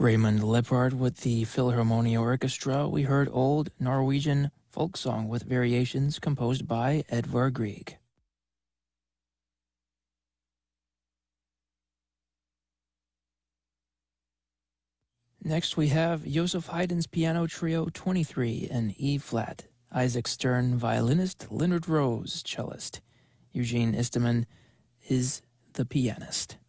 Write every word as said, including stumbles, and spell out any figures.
Raymond Lippard with the Philharmonia Orchestra. We heard Old Norwegian Folk Song with variations composed by Edvard Grieg. Next we have Joseph Haydn's Piano Trio twenty-three in E-flat. Isaac Stern, violinist. Leonard Rose, cellist. Eugene Isteman is the pianist.